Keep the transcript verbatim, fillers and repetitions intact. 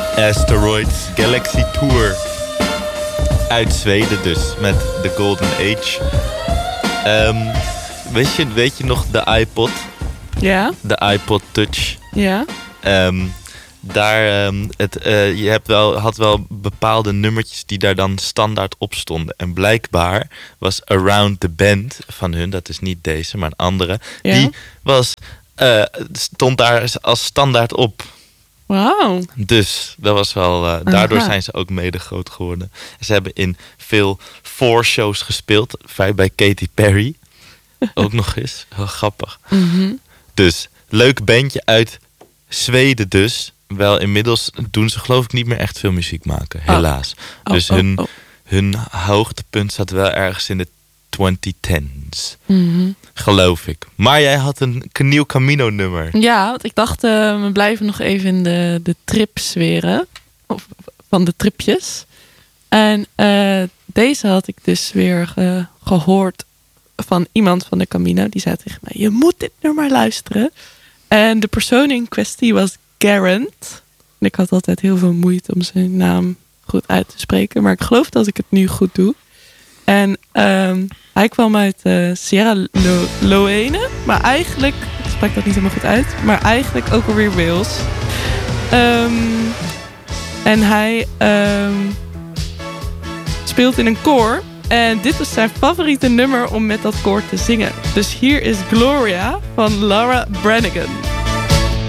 Asteroids Galaxy Tour. Uit Zweden dus, met The Golden Age. Um, weet, je, weet je nog de iPod? Ja. De iPod Touch. Ja. Um, daar, um, het, uh, je hebt wel, had wel bepaalde nummertjes die daar dan standaard op stonden. En blijkbaar was Around the Bend van hun, dat is niet deze, maar een andere. Ja. Die was, uh, stond daar als standaard op. Wauw. Dus dat was wel, uh, daardoor zijn ze ook mede groot geworden. Ze hebben in veel voorshows gespeeld. Bij Katy Perry. Ook nog eens. Heel grappig. Mm-hmm. Dus, leuk bandje uit Zweden dus. Wel, inmiddels doen ze geloof ik niet meer echt veel muziek maken. Helaas. Oh. Dus oh, hun, oh, oh. hun hoogtepunt zat wel ergens in de twintig tens. Mm-hmm. Geloof ik. Maar jij had een nieuw Camino nummer. Ja, want ik dacht, uh, we blijven nog even in de, de trip-sferen. Of van de tripjes. En uh, deze had ik dus weer uh, gehoord van iemand van de Camino. Die zei tegen mij, je moet dit nummer luisteren. En de persoon in kwestie was Garant. En ik had altijd heel veel moeite om zijn naam goed uit te spreken. Maar ik geloof dat ik het nu goed doe. En um, hij kwam uit uh, Sierra Leone. Maar eigenlijk, ik spreek dat niet helemaal goed uit. Maar eigenlijk ook alweer Wales. Um, en hij um, speelt in een koor. En dit was zijn favoriete nummer om met dat koor te zingen. Dus hier is Gloria van Laura Branigan.